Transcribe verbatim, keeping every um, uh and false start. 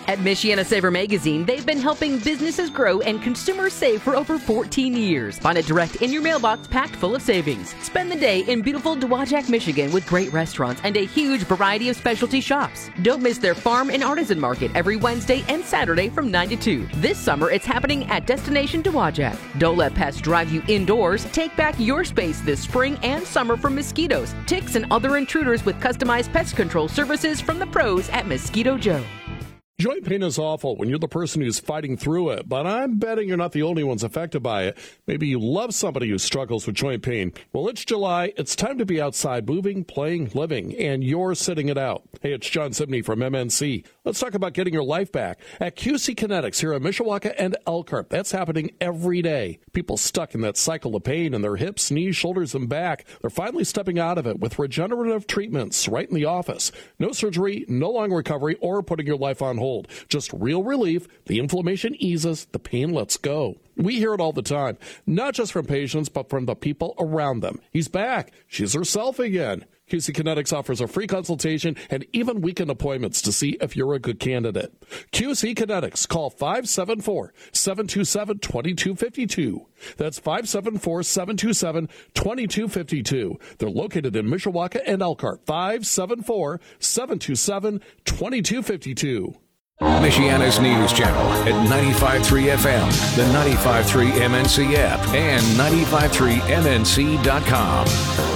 At Michiana Saver Magazine, they've been helping businesses grow and consumers save for over fourteen years. Find it direct in your mailbox packed full of savings. Spend the day in beautiful Dowagiac, Michigan with great restaurants and a huge variety of specialty shops. Don't miss their farm and artisan market every Wednesday and Saturday from nine to two. This summer, it's happening at Destination Dowagiac. Don't let pests drive you indoors. Take back your space this spring and summer from mosquitoes, ticks, and other intruders with customized pest control services from the pros at Mosquito Joe. Joint pain is awful when you're the person who's fighting through it, but I'm betting you're not the only ones affected by it. Maybe you love somebody who struggles with joint pain. Well, it's July. It's time to be outside moving, playing, living, and you're sitting it out. Hey, it's John Sibney from M N C. Let's talk about getting your life back. At Q C Kinetics here in Mishawaka and Elkhart, that's happening every day. People stuck in that cycle of pain in their hips, knees, shoulders, and back, they're finally stepping out of it with regenerative treatments right in the office. No surgery, no long recovery, or putting your life on hold. Just real relief. The inflammation eases, the pain lets go. We hear it all the time, not just from patients, but from the people around them. He's back. She's herself again. Q C Kinetics offers a free consultation and even weekend appointments to see if you're a good candidate. Q C Kinetics. Call five seven four, seven two seven, two two five two. That's five seven four, seven two seven, two two five two. They're located in Mishawaka and Elkhart. five seven four, seven two seven, two two five two. Michiana's News Channel at ninety-five point three F M, the ninety-five point three M N C app, and ninety-five point three M N C dot com.